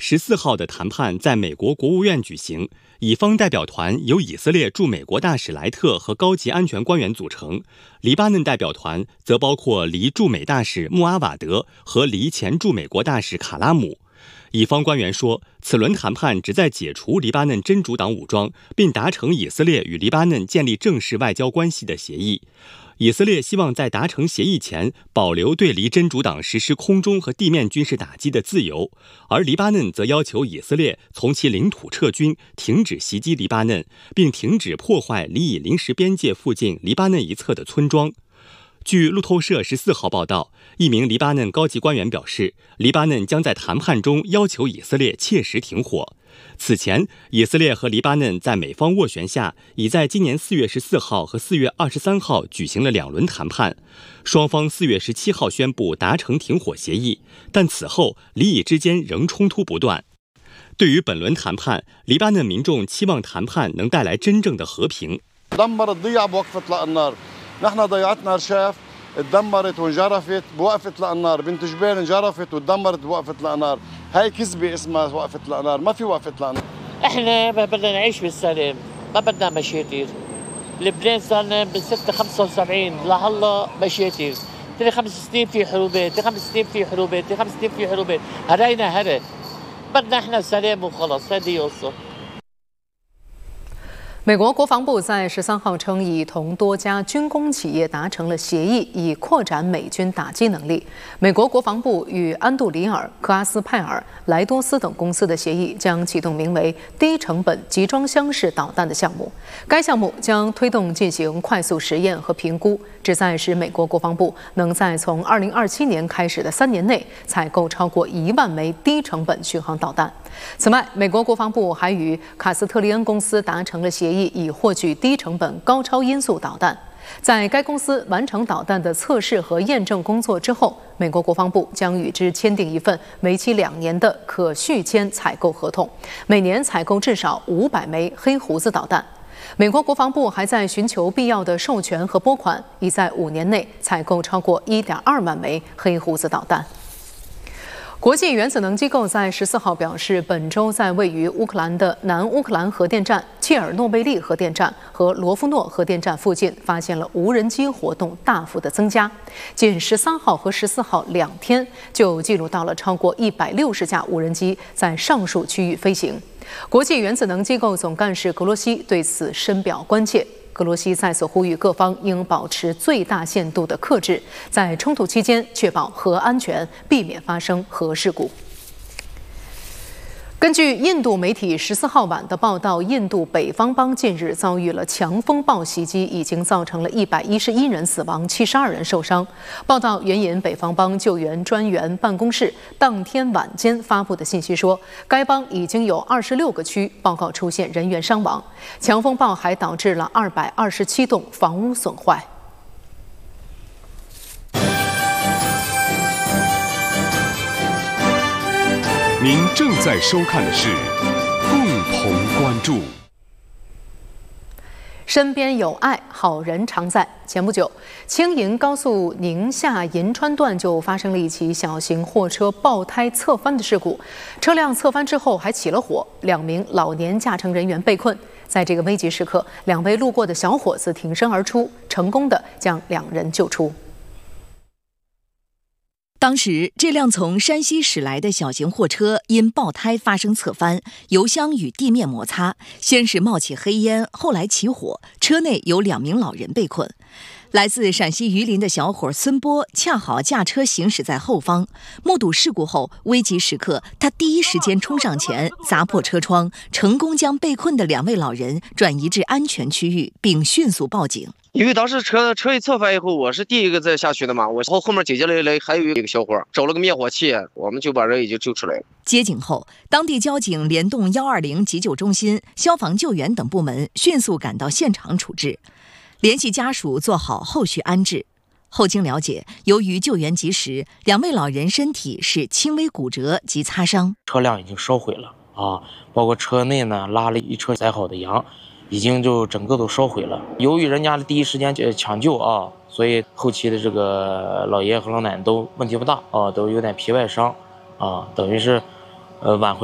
14号的谈判在美国国务院举行，以方代表团由以色列驻美国大使莱特和高级安全官员组成，黎巴嫩代表团则包括黎驻美大使穆阿瓦德和黎前驻美国大使卡拉姆。以方官员说，此轮谈判旨在解除黎巴嫩真主党武装，并达成以色列与黎巴嫩建立正式外交关系的协议。以色列希望在达成协议前保留对黎真主党实施空中和地面军事打击的自由，而黎巴嫩则要求以色列从其领土撤军，停止袭击黎巴嫩，并停止破坏黎以临时边界附近黎巴嫩一侧的村庄。据路透社14号报道，一名黎巴嫩高级官员表示，黎巴嫩将在谈判中要求以色列切实停火。此前，以色列和黎巴嫩在美方斡旋下，已在今年4月14号和4月23号举行了2轮谈判。双方4月17号宣布达成停火协议，但此后黎以之间仍冲突不断。对于本轮谈判，黎巴嫩民众期望谈判能带来真正的和平。 نحن ضيعتنا رشاف اتدمرت وانجرفت بوقفة الأنهار بنت جبال انجرفت واتدمرت بوقفة الأنهار هاي كذبة اسمها وقفة الأنهار ما في وقفة الأنهار احنا بدنا نعيش بالسلام ما بدنا مشاكل لبنان صار لنا من سنة 75 لهلا مشاكل ترى 5 سنين في حروبات 5 سنين في حروبات 5 سنين في حروبات هرينا هري بدنا احنا سلام وخلص هذه قصة。 美国国防部在13号称，已同多家军工企业达成了协议，以扩展美军打击能力。美国国防部与安杜里尔、克阿斯派尔、莱多斯等公司的协议将启动名为“低成本集装箱式导弹”的项目。该项目将推动进行快速实验和评估，旨在使美国国防部能在从2027年开始的3年内采购超过1万枚低成本巡航导弹。此外，美国国防部还与卡斯特利恩公司达成了协议，以获取低成本高超音速导弹。在该公司完成导弹的测试和验证工作之后，美国国防部将与之签订一份为期2年的可续签采购合同，每年采购至少500枚黑胡子导弹。美国国防部还在寻求必要的授权和拨款，已在5年内采购超过1.2万枚黑胡子导弹。国际原子能机构在14号表示，本周在位于乌克兰的南乌克兰核电站、切尔诺贝利核电站和罗夫诺核电站附近发现了无人机活动大幅的增加。仅13号和14号2天就记录到了超过160架无人机在上述区域飞行。国际原子能机构总干事格罗西对此深表关切。格罗西再次呼吁各方应保持最大限度的克制，在冲突期间确保核安全，避免发生核事故。根据印度媒体14号晚的报道，印度北方邦近日遭遇了强风暴袭击，已经造成了111人死亡，72人受伤。报道援引北方邦救援专员办公室当天晚间发布的信息说，该邦已经有26个区报告出现人员伤亡。强风暴还导致了227栋房屋损坏。 您正在收看的是共同关注。 身边有爱，好人常在。前不久，青银高速宁夏银川段就发生了一起小型货车爆胎侧翻的事故，车辆侧翻之后还起了火，2名老年驾乘人员被困。在这个危急时刻，2位路过的小伙子挺身而出，成功的将2人救出。 当时，这辆从山西驶来的小型货车因爆胎发生侧翻，油箱与地面摩擦，先是冒起黑烟，后来起火，车内有2名老人被困。来自陕西榆林的小伙孙波恰好驾车行驶在后方，目睹事故后，危急时刻他第一时间冲上前，砸破车窗，成功将被困的2位老人转移至安全区域，并迅速报警。 因为当时车一侧翻以后，我是第一个在下去的嘛，我后面紧接来还有一个小伙找了个灭火器，我们就把人已经救出来了。 接警后，当地交警联动120急救中心、消防救援等部门迅速赶到现场处置，联系家属做好后续安置。后经了解，由于救援及时，2位老人身体是轻微骨折及擦伤， 车辆已经烧毁了啊，包括车内呢拉了一车宰好的羊。已经就整个都烧毁了。由于人家的第一时间抢救啊，所以后期的这个老爷和老奶奶都问题不大啊，都有点皮外伤啊，等于是挽回